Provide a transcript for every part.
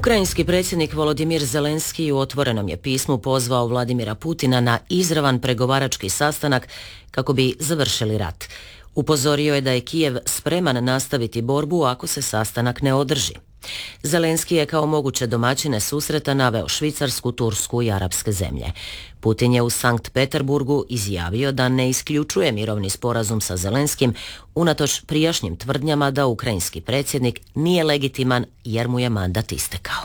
Ukrajinski predsjednik Volodimir Zelenski u otvorenom je pismu pozvao Vladimira Putina na izravan pregovarački sastanak kako bi završili rat. Upozorio je da je Kijev spreman nastaviti borbu ako se sastanak ne održi. Zelenski je kao moguće domaćine susreta naveo Švicarsku, Tursku i arapske zemlje. Putin je u Sankt Peterburgu izjavio da ne isključuje mirovni sporazum sa Zelenskim unatoč prijašnjim tvrdnjama da ukrajinski predsjednik nije legitiman jer mu je mandat istekao.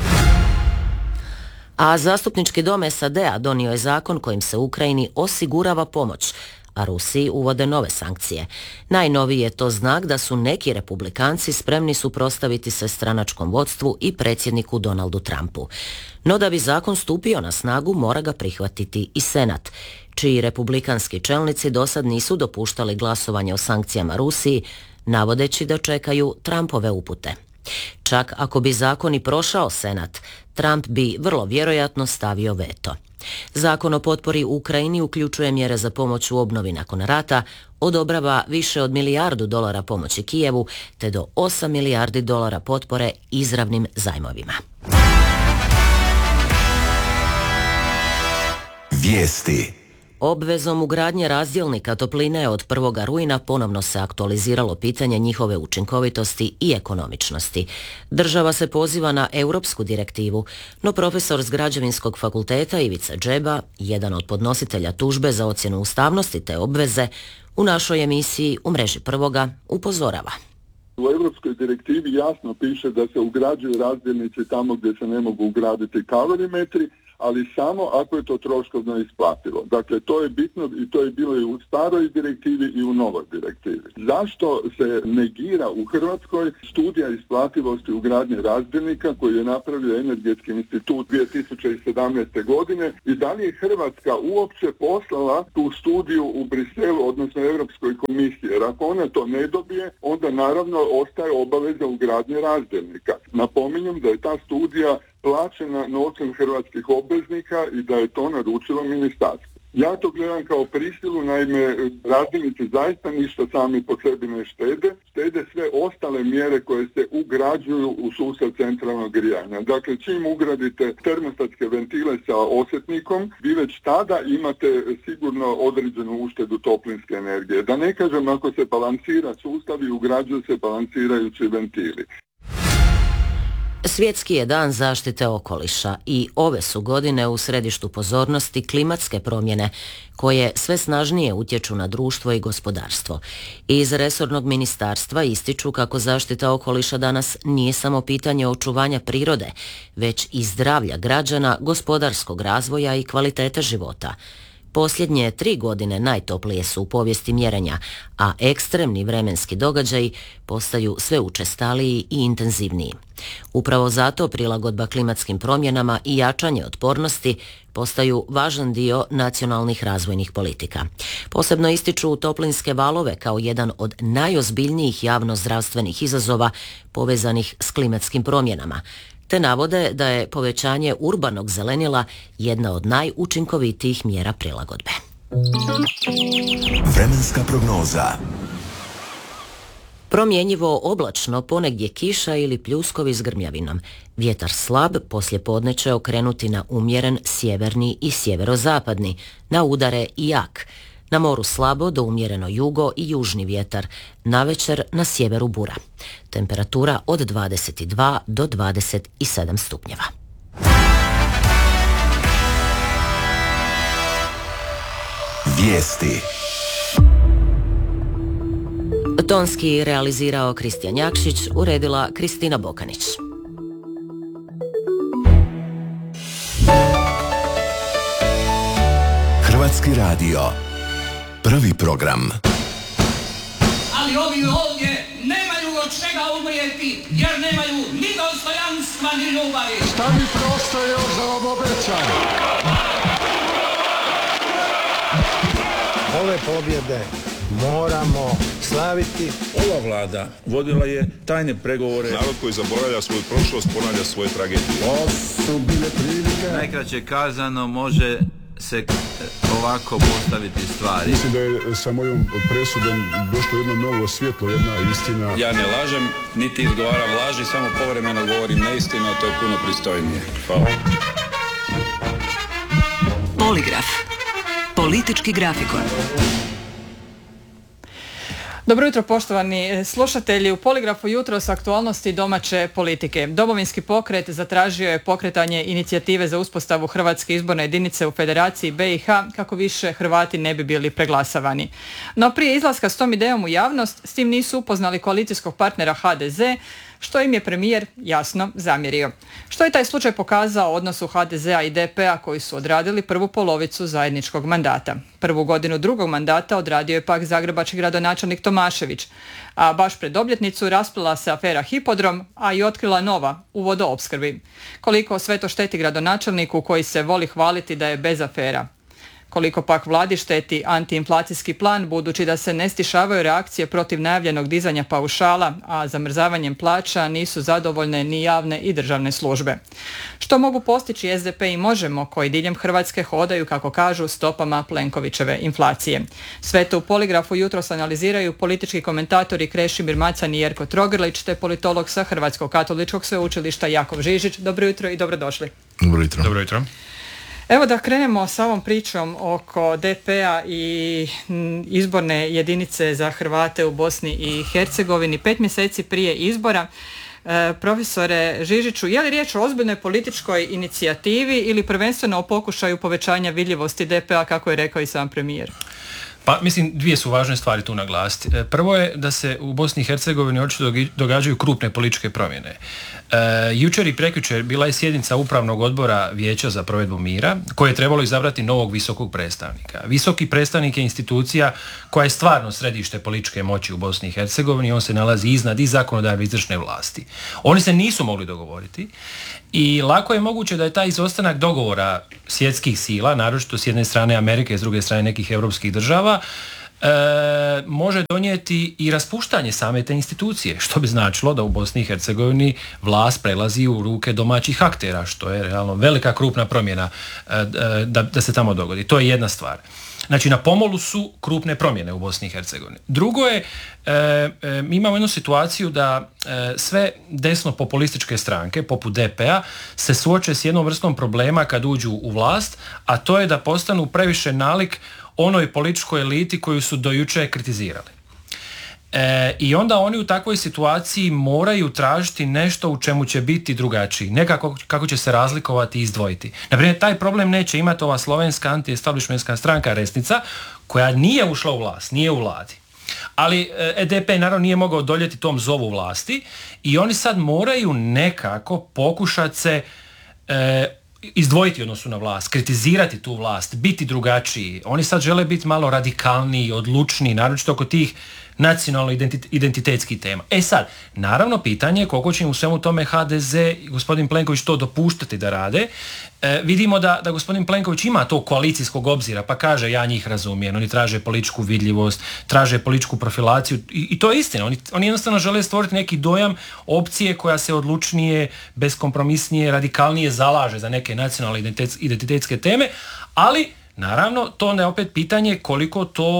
A zastupnički dom SAD-a donio je zakon kojim se Ukrajini osigurava pomoć, a Rusiji uvode nove sankcije. Najnoviji je to znak da su neki republikanci spremni suprotstaviti se stranačkom vodstvu i predsjedniku Donaldu Trumpu. No da bi zakon stupio na snagu, mora ga prihvatiti i Senat, čiji republikanski čelnici dosad nisu dopuštali glasovanje o sankcijama Rusiji, navodeći da čekaju Trumpove upute. Čak ako bi zakon i prošao Senat, Trump bi vrlo vjerojatno stavio veto. Zakon o potpori Ukrajini uključuje mjere za pomoć u obnovi nakon rata, odobrava više od $1 milijardu pomoći Kijevu, te do $8 milijardi potpore izravnim zajmovima. Vijesti. Obvezom ugradnje razdjelnika topline od 1. rujna ponovno se aktualiziralo pitanje njihove učinkovitosti i ekonomičnosti. Država se poziva na europsku direktivu, no profesor s Građevinskog fakulteta Ivica Džeba, jedan od podnositelja tužbe za ocjenu ustavnosti te obveze, u našoj emisiji U mreži prvoga upozorava. U europskoj direktivi jasno piše da se ugrađuju razdjelnici tamo gdje se ne mogu ugraditi kalorimetri, ali samo ako je to troškovno isplativo. Dakle, to je bitno i to je bilo i u staroj direktivi i u novoj direktivi. Zašto se negira u Hrvatskoj studija isplativosti ugradnje razdjelnika koju je napravio Energetski institut 2017. godine i da li je Hrvatska uopće poslala tu studiju u Briselu, odnosno Europskoj komisiji? Jer ako ona to ne dobije, onda naravno ostaje obaveza ugradnje razdjelnika. Napominjem da je ta studija plaćena novcem hrvatskih obveznika i da je to naručilo ministarstvo. Ja to gledam kao prisilu, naime, razdjelnici zaista ništa sami po sebi ne štede sve ostale mjere koje se ugrađuju u sustav centralnog grijanja. Dakle, čim ugradite termostatske ventile sa osjetnikom, vi već tada imate sigurno određenu uštedu toplinske energije. Da ne kažem, ako se balansira sustav i ugrađuju se balansirajući ventili. Svjetski je dan zaštite okoliša i ove su godine u središtu pozornosti klimatske promjene koje sve snažnije utječu na društvo i gospodarstvo. Iz resornog ministarstva ističu kako zaštita okoliša danas nije samo pitanje očuvanja prirode, već i zdravlja građana, gospodarskog razvoja i kvalitete života. Posljednje 3 godine najtoplije su u povijesti mjerenja, a ekstremni vremenski događaji postaju sve učestaliji i intenzivniji. Upravo zato prilagodba klimatskim promjenama i jačanje otpornosti postaju važan dio nacionalnih razvojnih politika. Posebno ističu toplinske valove kao jedan od najozbiljnijih javnozdravstvenih izazova povezanih s klimatskim promjenama, te navode da je povećanje urbanog zelenila jedna od najučinkovitijih mjera prilagodbe. Vremenska prognoza. Promjenjivo oblačno, ponegdje kiša ili pljuskovi s grmljavinom. Vjetar slab, poslijepodne će okrenuti na umjeren sjeverni i sjeverozapadni, na udare i jak. Na moru slabo do umjereno jugo i južni vjetar, navečer na sjeveru bura. Temperatura od 22 do 27 stupnjeva. Vijesti. Tonski realizirao Kristijan Jakšić, uredila Kristina Bokanić. Hrvatski radio. Prvi program. Ali ovi ovdje nemaju od čega umrijeti, jer nemaju ni dostojanstva ni ljubavi. Šta mi prosto još za obećanje? Ove pobjede moramo slaviti. Ova vlada vodila je tajne pregovore. Narod koji zaboravlja svoju prošlost ponavlja svoje tragedije. Ovo su bile prilike. Najkraće kazano može se ovako postaviti stvari. Mislim da je sa mojom presudom došlo jedno novo svjetlo, jedna istina. Ja ne lažem, niti izgovaram laži, samo povremeno govorim neistinu, a to je puno pristojnije. Hvala. Poligraf. Politički grafikon. Dobro jutro, poštovani slušatelji. U Poligrafu jutros aktualnosti domaće politike. Domovinski pokret zatražio je pokretanje inicijative za uspostavu Hrvatske izborne jedinice u Federaciji BiH kako više Hrvati ne bi bili preglasavani. No prije izlaska s tom idejom u javnost, s tim nisu upoznali koalicijskog partnera HDZ, što im je premijer jasno zamjerio. Što je taj slučaj pokazao u odnosu HDZ-a i DP-a koji su odradili prvu polovicu zajedničkog mandata. Prvu godinu drugog mandata odradio je pak zagrebački gradonačelnik Tomašević, a baš pred obljetnicu rasplila se afera Hipodrom, a i otkrila nova u vodoopskrbi. Koliko sve to šteti gradonačelniku koji se voli hvaliti da je bez afera. Koliko pak vladi šteti antiinflacijski plan, budući da se ne stišavaju reakcije protiv najavljenog dizanja paušala, a zamrzavanjem plaća nisu zadovoljne ni javne i državne službe. Što mogu postići SDP i Možemo, koji diljem Hrvatske hodaju, kako kažu, stopama Plenkovićeve inflacije. Sve to u Poligrafu jutros analiziraju politički komentatori Krešimir Macan i Jerko Trogrlić, te politolog sa Hrvatskog katoličkog sveučilišta Jakov Žižić. Dobro jutro i dobrodošli. Dobro jutro. Dobro jutro. Evo da krenemo s ovom pričom oko DP-a i izborne jedinice za Hrvate u Bosni i Hercegovini 5 mjeseci prije izbora. Profesore Žižiću, je li riječ o ozbiljnoj političkoj inicijativi ili prvenstveno o pokušaju povećanja vidljivosti DP-a, kako je rekao i sam premijer? Pa mislim, dvije su važne stvari tu naglasiti. Prvo je da se u Bosni i Hercegovini očito događaju krupne političke promjene. Jučer i prekjučer bila je sjednica Upravnog odbora Vijeća za provedbu mira koje je trebalo izabrati novog visokog predstavnika. Visoki predstavnik je institucija koja je stvarno središte političke moći u Bosni i Hercegovini. On se nalazi iznad i zakonodavne izvršne vlasti. Oni se nisu mogli dogovoriti i lako je moguće da je taj izostanak dogovora svjetskih sila, naročito s jedne strane Amerike, s druge strane nekih europskih država, može donijeti i raspuštanje same te institucije, što bi značilo da u Bosni i Hercegovini vlast prelazi u ruke domaćih aktera, što je realno velika krupna promjena da se tamo dogodi. To je jedna stvar. Znači, na pomolu su krupne promjene u Bosni i Hercegovini. Drugo je, mi imamo jednu situaciju da sve desno populističke stranke, poput DP-a, se suoče s jednom vrstom problema kad uđu u vlast, a to je da postanu previše nalik onoj političkoj eliti koju su do jučer kritizirali. I onda oni u takvoj situaciji moraju tražiti nešto u čemu će biti drugačiji, nekako kako će se razlikovati i izdvojiti. Naprimjer, taj problem neće imati ova slovenska anti-establishmentska stranka Resnica, koja nije ušla u vlast, nije u vladi. Ali EDP naravno nije mogao odoljeti tom zovu vlasti i oni sad moraju nekako pokušati se izdvojiti odnosu na vlast, kritizirati tu vlast, biti drugačiji. Oni sad žele biti malo radikalniji, odlučniji, naročito oko tih nacionalno-identitetskih tema. Sad, naravno pitanje je koliko će im u svemu tome HDZ i gospodin Plenković to dopuštati da rade. Vidimo da gospodin Plenković ima to koalicijskog obzira, pa kaže ja njih razumijem, oni traže političku vidljivost, traže političku profilaciju i to je istina. Oni jednostavno žele stvoriti neki dojam opcije koja se odlučnije, beskompromisnije, radikalnije zalaže za neke nacionalne identitetske teme, ali naravno, to je opet pitanje koliko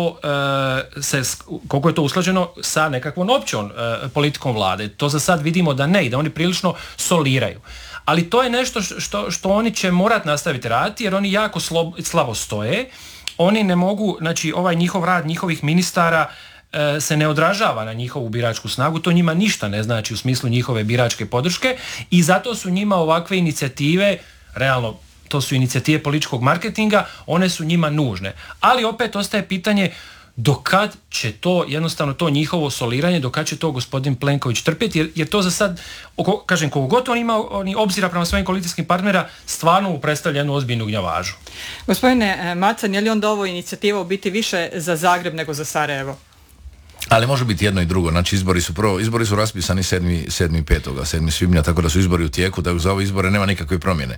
je to usklađeno sa nekakvom općom politikom vlade. To za sad vidimo da ne i da oni prilično soliraju. Ali to je nešto što oni će morati nastaviti raditi jer oni jako slabo stoje. Oni ne mogu, znači ovaj njihov rad, njihovih ministara se ne odražava na njihovu biračku snagu, to njima ništa ne znači u smislu njihove biračke podrške i zato su njima ovakve inicijative, realno to su inicijative političkog marketinga, one su njima nužne. Ali opet ostaje pitanje do kad će to, jednostavno to njihovo soliranje, do kad će to gospodin Plenković trpjeti, jer to za sad, kažem, koliko god on ima obzira prema svojim koalicijskim partnera, stvarno mu predstavlja jednu ozbiljnu gnjavažu. Gospodine Macan, je li onda ovo inicijativa u biti više za Zagreb nego za Sarajevo? Ali može biti jedno i drugo, znači izbori su raspisani 7. svibnja, tako da su izbori u tijeku, da za ove izbore nema nikakve promjene.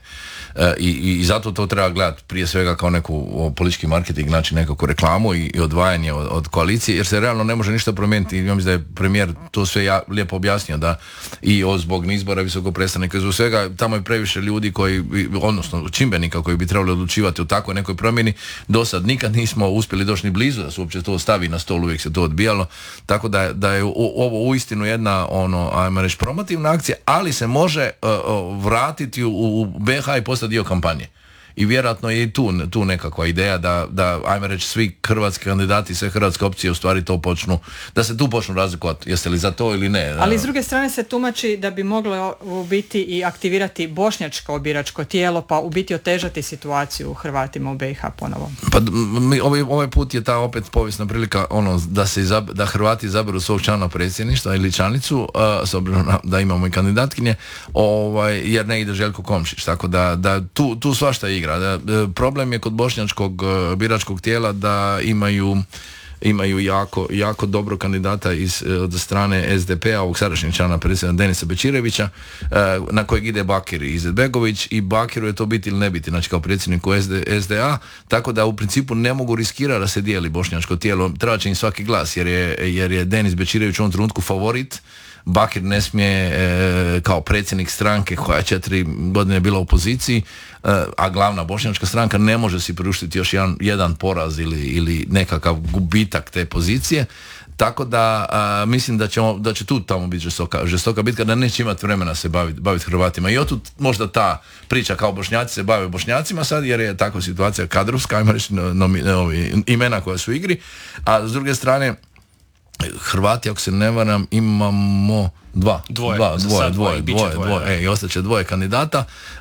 I zato to treba gledati prije svega kao neku politički marketing, znači nekakvu reklamu i odvajanje od koalicije, jer se realno ne može ništa promijeniti. Ja mislim da je premijer to sve lijepo objasnio, da i zbog izbora visokog predstavnika, zbog svega tamo je previše ljudi odnosno čimbenika koji bi trebali odlučivati o takvoj nekoj promjeni. Do sad nikad nismo uspjeli doći ni blizu da se uopće to stavi na stol, uvijek se to odbijalo. Tako da je ovo uistinu jedna ajmo reći promotivna akcija, ali se može vratiti u BiH i postati dio kampanje. I vjerojatno je i tu nekakva ideja da ajmo reći svi hrvatski kandidati, sve hrvatske opcije u stvari to počnu, da se tu počnu razlikovati, jeste li za to ili ne. Ali s druge strane se tumači da bi moglo u biti i aktivirati bošnjačko biračko tijelo, pa u biti otežati situaciju Hrvatima u BiH ponovo. Pa ovaj put je ta opet povijesna prilika da Hrvati izaberu svog člana predsjedništva ili članicu, s obzirom da imamo i kandidatkinje, jer ne ide Željko Komšić, tako da tu svašta igra. Problem je kod bošnjačkog biračkog tijela da imaju jako dobro kandidata od strane SDP-a, ovog sadašnjeg člana predsjednika Denisa Bečirevića, na kojeg ide Bakir Izetbegović, i Bakiru je to biti ili ne biti, znači kao predsjedniku SDA, tako da u principu ne mogu riskirati da se dijeli bošnjačko tijelo. Treba će im svaki glas, jer je Denis Bečirević u ovom trenutku favorit. Bakir ne smije kao predsjednik stranke koja je 4 godine bila u opoziciji, a glavna bošnjačka stranka ne može si priuštiti još jedan poraz ili nekakav gubitak te pozicije. Tako da mislim da će tu tamo biti žestoka bitka, da neće imati vremena se baviti Hrvatima. I otud možda ta priča kao Bošnjaci se bave Bošnjacima sad, jer je takva situacija kadrovska, ajmo reći imena koja su u igri, a s druge strane Hrvati, ako se ne varam, imamo dvoje, i ostaće dvoje kandidata,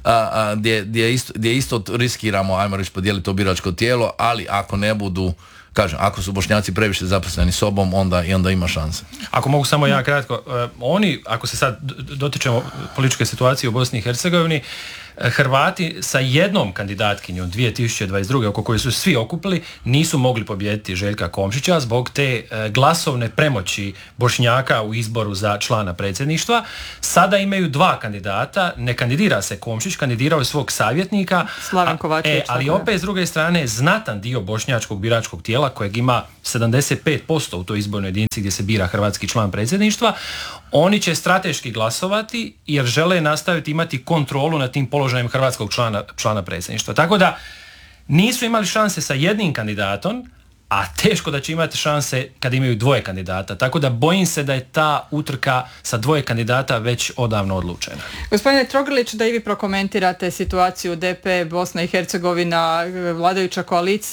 gdje isto riskiramo, ajmo reći, podijeliti to biračko tijelo, ali ako ne budu, kažem, ako su Bošnjaci previše zaposleni sobom, onda ima šanse. Ako mogu samo ja kratko, ako se sad dotičemo političke situacije u Bosni i Hercegovini, Hrvati sa jednom kandidatkinjom 2022. oko koje su svi okupili nisu mogli pobijediti Željka Komšića zbog te glasovne premoći Bošnjaka u izboru za člana predsjedništva. Sada imaju 2 kandidata, ne kandidira se Komšić, kandidirao je svog savjetnika, Slaven Kovačević, ali opet s druge strane znatan dio bošnjačkog biračkog tijela kojeg ima 75% u toj izbornoj jedinici gdje se bira hrvatski član predsjedništva, oni će strateški glasovati jer žele nastaviti imati kontrolu nad tim položajem hrvatskog člana predsjedništva. Tako da nisu imali šanse sa jednim kandidatom, a teško da će imati šanse kad imaju 2 kandidata. Tako da bojim se da je ta utrka sa 2 kandidata već odavno odlučena. Gospodine Trogrlić, da i vi prokomentirate situaciju DP, Bosna i Hercegovina, vladajuća koalicija